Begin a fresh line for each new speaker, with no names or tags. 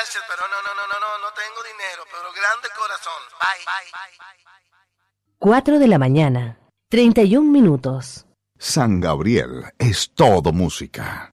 gracias, pero no tengo dinero, pero grande corazón. Bye.
4 de la mañana, 31 minutos.
San Gabriel es todo música.